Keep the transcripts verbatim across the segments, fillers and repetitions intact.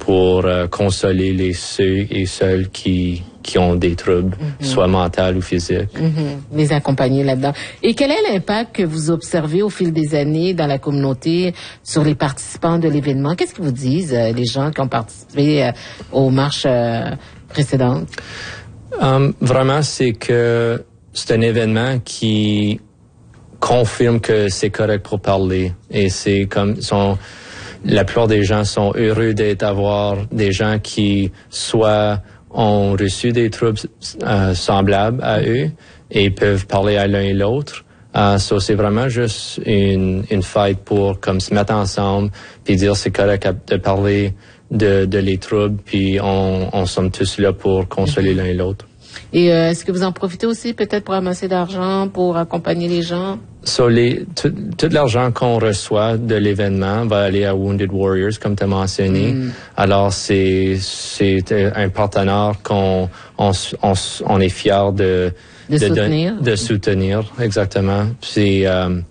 pour euh, consoler les ceux et celles qui qui ont des troubles, mm-hmm. soit mentaux ou physiques. Mm-hmm. Les accompagner là-dedans. Et quel est l'impact que vous observez au fil des années dans la communauté sur les participants de l'événement? Qu'est-ce qu'ils vous disent, euh, les gens qui ont participé euh, aux marches euh, précédentes? Um, vraiment, c'est que c'est un événement qui confirme que c'est correct pour parler. Et c'est comme... Sont, la plupart des gens sont heureux d'être avoir des gens qui soit ont reçu des troubles euh, semblables à eux et peuvent parler à l'un et l'autre. Uh, so c'est vraiment juste une, une fête pour comme se mettre ensemble puis dire c'est correct de parler de, de les troubles puis on, on sommes tous là pour consoler mm-hmm. l'un et l'autre. Et euh, est-ce que vous en profitez aussi peut-être pour amasser d'argent, pour accompagner les gens? So, les, tout, tout l'argent qu'on reçoit de l'événement va aller à Wounded Warriors, comme tu as mentionné. Mm. Alors, c'est, c'est un partenaire qu'on on, on, on est fiers de, de, de soutenir. De, de soutenir, exactement. C'est euh,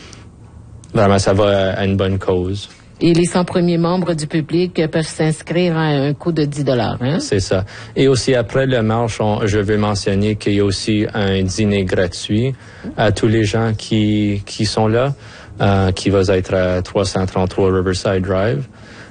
vraiment, ça va à une bonne cause. Et les cent premiers membres du public peuvent s'inscrire à un coût de dix dollars. Hein? C'est ça. Et aussi, après le marche, on, je veux mentionner qu'il y a aussi un dîner gratuit à tous les gens qui, qui sont là, euh, qui va être à trois cent trente-trois Riverside Drive.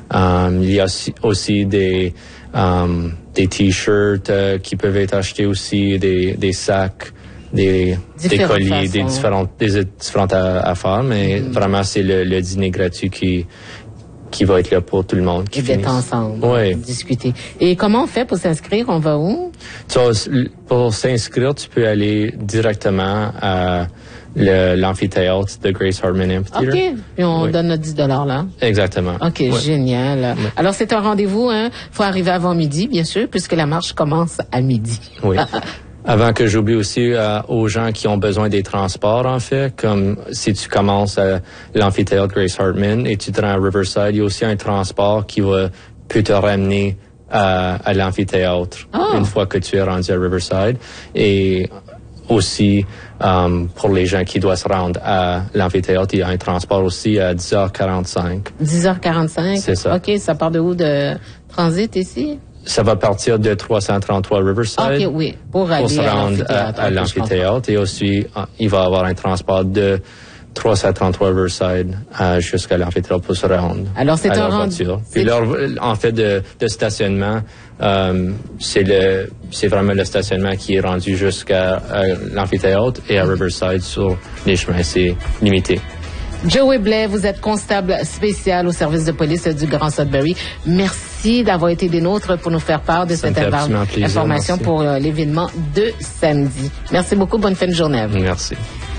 Um, il y a aussi, aussi des, um, des t-shirts euh, qui peuvent être achetés aussi, des, des sacs, des, des colis, façons. des différentes, des différentes affaires. Mais mm. vraiment, c'est le, le dîner gratuit qui... qui va être là pour tout le monde. Qui et d'être ensemble, oui. discuter. Et comment on fait pour s'inscrire? On va où? So, pour s'inscrire, tu peux aller directement à le, l'amphithéâtre de Grace Hartman Amphitheater. OK. Et on oui. donne notre dix dollars là. Exactement. OK, oui. génial. Oui. Alors, c'est un rendez-vous, hein? Faut arriver avant midi, bien sûr, puisque la marche commence à midi. Oui. Avant que j'oublie aussi euh, aux gens qui ont besoin des transports, en fait, comme si tu commences à l'amphithéâtre Grace Hartman et tu te rends à Riverside, il y a aussi un transport qui va peut te ramener à, à l'amphithéâtre oh. une fois que tu es rendu à Riverside. Et aussi, um, pour les gens qui doivent se rendre à l'amphithéâtre, il y a un transport aussi à dix heures quarante-cinq. dix heures quarante-cinq? C'est ça. OK, ça part de où de transit ici? Ça va partir de trois cent trente-trois Riverside. OK, oui, pour aller pour se rendre à, à, à l'amphithéâtre. Et aussi, il va y avoir un transport de trois cent trente-trois Riverside euh, jusqu'à l'amphithéâtre pour se rendre. Alors, c'est à un rendez-vous. Puis leur, en fait, de, de stationnement, euh, c'est le, c'est vraiment le stationnement qui est rendu jusqu'à l'amphithéâtre et à Riverside sur les chemins. C'est limité. Joey Blais, vous êtes constable spécial au service de police du Grand Sudbury. Merci d'avoir été des nôtres pour nous faire part de Ça cette inv- plaisir, information merci. pour euh, l'événement de samedi. Merci beaucoup. Bonne fin de journée à vous. Merci.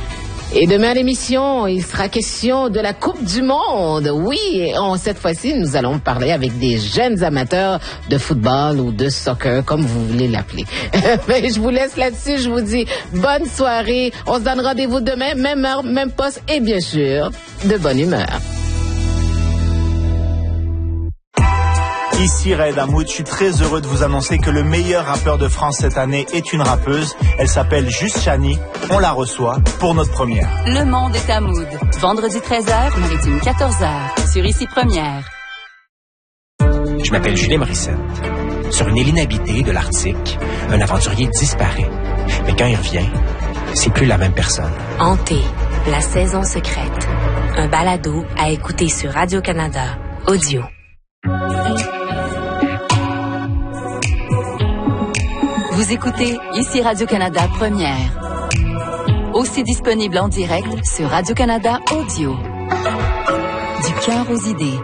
Et demain à l'émission, il sera question de la Coupe du Monde. Oui, et on, cette fois-ci, nous allons parler avec des jeunes amateurs de football ou de soccer, comme vous voulez l'appeler. Mais je vous laisse là-dessus. Je vous dis bonne soirée. On se donne rendez-vous demain, même heure, même poste et bien sûr, de bonne humeur. Ici Raed Hamoud, je suis très heureux de vous annoncer que le meilleur rappeur de France cette année est une rappeuse. Elle s'appelle Juste Chani. On la reçoit pour notre première. Le monde est Hamoud. Vendredi treize heures, maritime quatorze heures. Sur Ici Première. Je m'appelle Julien Morissette. Sur une île inhabitée de l'Arctique, un aventurier disparaît. Mais quand il revient, c'est plus la même personne. Hanté, la saison secrète. Un balado à écouter sur Radio-Canada Audio. Vous écoutez Ici Radio-Canada Première. Aussi disponible en direct sur Radio-Canada Audio. Du cœur aux idées.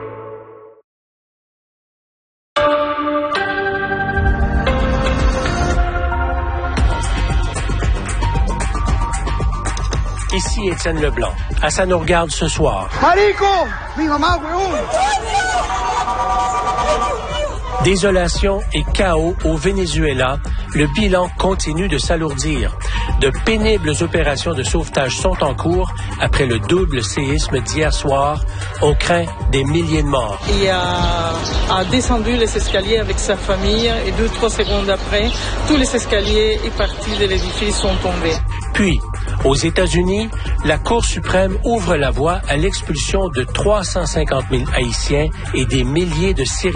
Ici Étienne Leblanc. À ça nous regarde ce soir. Marico! Mi mamá, weón! Désolation et chaos au Venezuela, le bilan continue de s'alourdir. De pénibles opérations de sauvetage sont en cours après le double séisme d'hier soir. On craint des milliers de morts. Il a, a descendu les escaliers avec sa famille et deux, trois secondes après, tous les escaliers et parties de l'édifice sont tombés. Puis, aux États-Unis, la Cour suprême ouvre la voie à l'expulsion de trois cent cinquante mille Haïtiens et des milliers de Syriens.